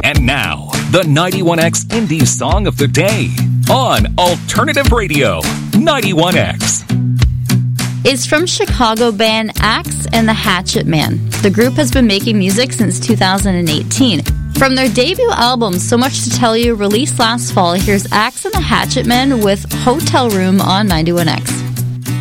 And now, the 91X Indie Song of the Day on Alternative Radio, 91X. Is from Chicago band Axe and the Hatchet Man. The group has been making music since 2018. From their debut album, So Much to Tell You, released last fall, here's Axe and the Hatchet Man with Hotel Room on 91X.